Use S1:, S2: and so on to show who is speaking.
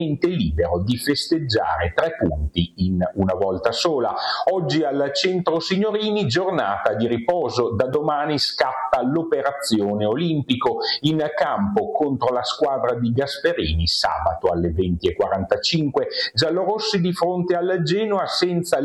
S1: libero di festeggiare 3 punti in una volta sola. Oggi al Centro Signorini giornata di riposo, da domani scatta l'operazione Olimpico in campo contro la squadra di Gasperini sabato alle 20:45. Giallorossi di fronte al Genoa senza